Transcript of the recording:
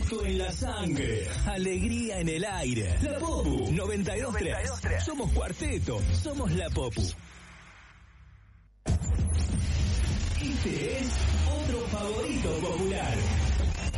Gusto en la sangre, alegría en el aire. La Popu 92.3. Somos cuarteto, somos la Popu. Este es otro favorito popular.